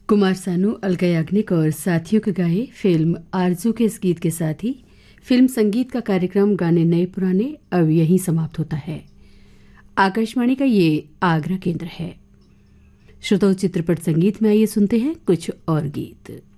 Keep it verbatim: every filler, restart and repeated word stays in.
कुमार सानू, अलका याग्निक और साथियों के गाए फिल्म आरजू के इस गीत के साथ ही फिल्म संगीत का कार्यक्रम गाने नए पुराने अब यहीं समाप्त होता है। आकाशवाणी का ये आगरा केंद्र है। श्रोताओं, चित्रपट संगीत में आइए सुनते हैं कुछ और गीत।